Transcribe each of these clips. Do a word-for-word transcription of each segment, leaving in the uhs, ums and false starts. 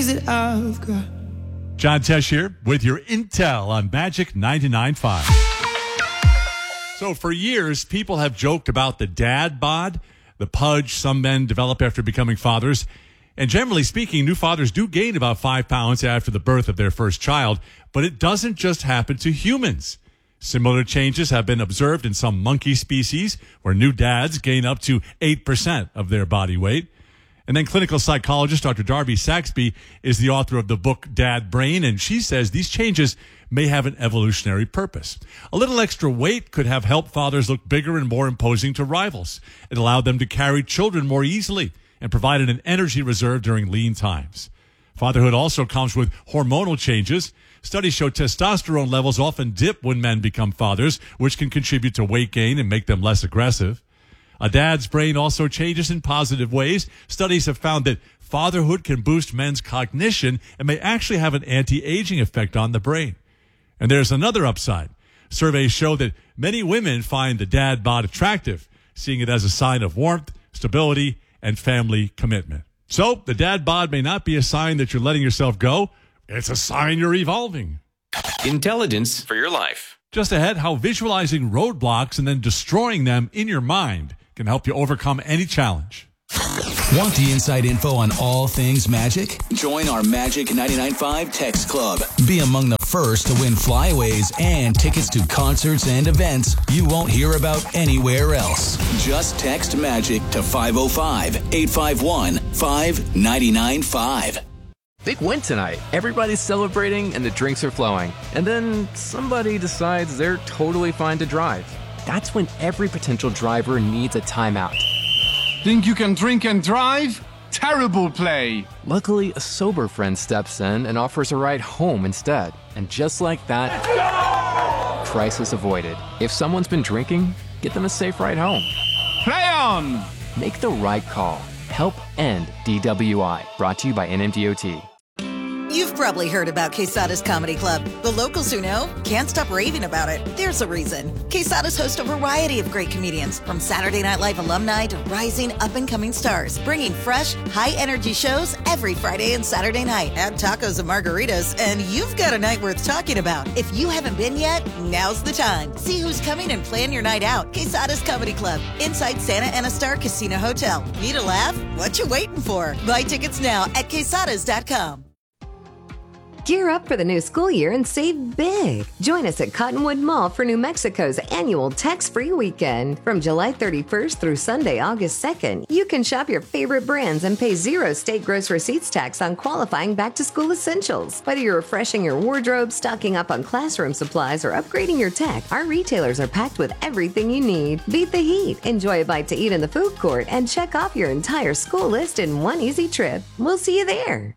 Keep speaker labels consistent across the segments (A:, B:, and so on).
A: I've got.
B: John Tesh here with your intel on Magic ninety-nine point five. So for years, people have joked about the dad bod, the pudge some men develop after becoming fathers. And generally speaking, new fathers do gain about five pounds after the birth of their first child, but it doesn't just happen to humans. Similar changes have been observed in some monkey species, where new dads gain up to eight percent of their body weight. And then clinical psychologist Doctor Darby Saxby is the author of the book Dad Brain, and she says these changes may have an evolutionary purpose. A little extra weight could have helped fathers look bigger and more imposing to rivals. It allowed them to carry children more easily and provided an energy reserve during lean times. Fatherhood also comes with hormonal changes. Studies show testosterone levels often dip when men become fathers, which can contribute to weight gain and make them less aggressive. A dad's brain also changes in positive ways. Studies have found that fatherhood can boost men's cognition and may actually have an anti-aging effect on the brain. And there's another upside. Surveys show that many women find the dad bod attractive, seeing it as a sign of warmth, stability, and family commitment. So the dad bod may not be a sign that you're letting yourself go. It's a sign you're evolving.
C: Intelligence for your life.
B: Just ahead, how visualizing roadblocks and then destroying them in your mind can help you overcome any challenge.
D: Want the inside info on all things magic? Join our Magic ninety-nine point five text club. Be among the first to win flyaways and tickets to concerts and events you won't hear about anywhere else. Just text MAGIC to five oh five, eight five one, five nine nine five.
E: Big win tonight. Everybody's celebrating and the drinks are flowing. And then somebody decides they're totally fine to drive. That's when every potential driver needs a timeout.
F: Think you can drink and drive? Terrible play.
E: Luckily, a sober friend steps in and offers a ride home instead. And just like that, crisis avoided. If someone's been drinking, get them a safe ride home.
F: Play on!
E: Make the right call. Help end D W I. Brought to you by N M D O T.
G: You've probably heard about Quesada's Comedy Club. The locals who know can't stop raving about it. There's a reason. Quesada's host a variety of great comedians, from Saturday Night Live alumni to rising up-and-coming stars, bringing fresh, high-energy shows every Friday and Saturday night. Add tacos and margaritas, and you've got a night worth talking about. If you haven't been yet, now's the time. See who's coming and plan your night out. Quesada's Comedy Club, inside Santa Ana Star Casino Hotel. Need a laugh? What you waiting for? Buy tickets now at quesadas dot com.
H: Gear up for the new school year and save big. Join us at Cottonwood Mall for New Mexico's annual tax-free weekend. From July thirty-first through Sunday, August second, you can shop your favorite brands and pay zero state gross receipts tax on qualifying back-to-school essentials. Whether you're refreshing your wardrobe, stocking up on classroom supplies, or upgrading your tech, our retailers are packed with everything you need. Beat the heat, enjoy a bite to eat in the food court, and check off your entire school list in one easy trip. We'll see you there.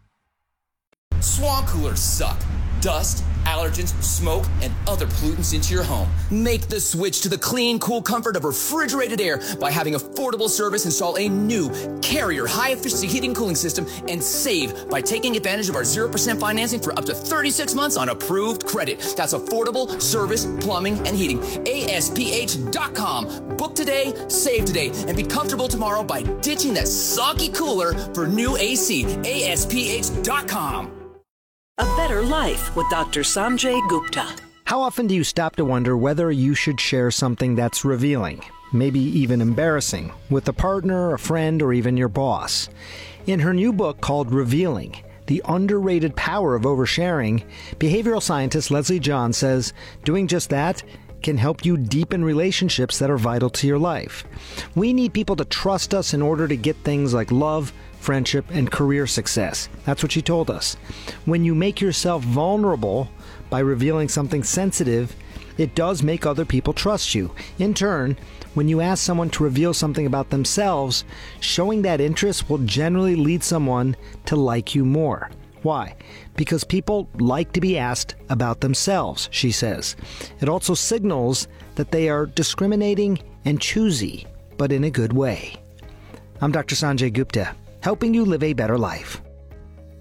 I: Swamp coolers suck. Dust, allergens, smoke, and other pollutants into your home. Make the switch to the clean, cool comfort of refrigerated air by having Affordable Service install a new Carrier high-efficiency heating and cooling system, and save by taking advantage of our zero percent financing for up to thirty-six months on approved credit. That's Affordable Service Plumbing and Heating. A S P H dot com. Book today, save today, and be comfortable tomorrow by ditching that soggy cooler for new A C. A S P H dot com.
J: A Better Life with Doctor Sanjay Gupta.
K: How often do you stop to wonder whether you should share something that's revealing, maybe even embarrassing, with a partner, a friend, or even your boss? In her new book called Revealing, The Underrated Power of Oversharing, behavioral scientist Leslie John says doing just that can help you deepen relationships that are vital to your life. We need people to trust us in order to get things like love, friendship, and career success. That's what she told us. When you make yourself vulnerable by revealing something sensitive, it does make other people trust you. In turn, when you ask someone to reveal something about themselves, showing that interest will generally lead someone to like you more. Why? Because people like to be asked about themselves, she says. It also signals that they are discriminating and choosy, but in a good way. I'm Doctor Sanjay Gupta, helping you live a better life.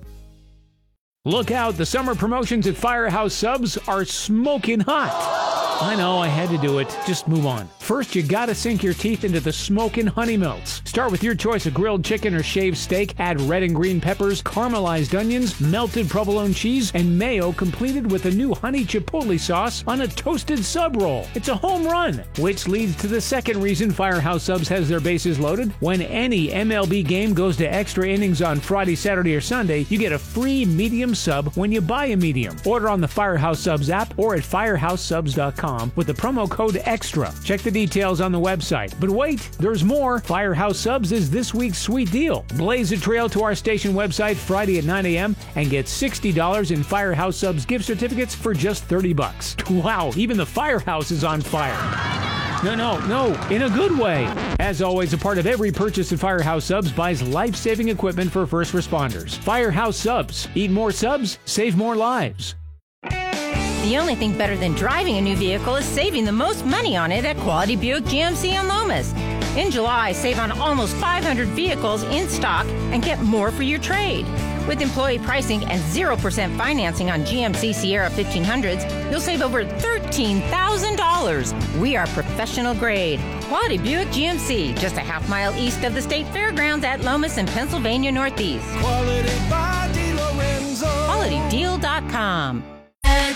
L: Look out, the summer promotions at Firehouse Subs are smoking hot.
A: I know, I had to do it. Just move on. First, you gotta sink your teeth into the smokin' honey melts. Start with your choice of grilled chicken or shaved steak. Add red and green peppers, caramelized onions, melted provolone cheese, and mayo, completed with a new honey chipotle sauce on a toasted sub roll. It's a home run, which leads to the second reason Firehouse Subs has their bases loaded. When any M L B game goes to extra innings on Friday, Saturday, or Sunday, you get a free medium sub when you buy a medium. Order on the Firehouse Subs app or at firehouse subs dot com with the promo code EXTRA. Check the details on the website. But wait, there's more. Firehouse Subs is this week's sweet deal. Blaze a trail to our station website Friday at nine a.m. and get sixty dollars in Firehouse Subs gift certificates for just thirty bucks. Wow, even the firehouse is on fire. No, no, no, in a good way. As always, a part of every purchase at Firehouse Subs buys life-saving equipment for first responders. Firehouse Subs. Eat more subs, save more lives.
L: The only thing better than driving a new vehicle is saving the most money on it at Quality Buick G M C in Lomas. In July, save on almost five hundred vehicles in stock and get more for your trade. With employee pricing and zero percent financing on G M C Sierra fifteen hundreds, you'll save over thirteen thousand dollars. We are professional grade. Quality Buick G M C, just a half mile east of the State Fairgrounds at Lomas in Pennsylvania Northeast.
M: Quality by DeLorenzo.
L: quality deal dot com.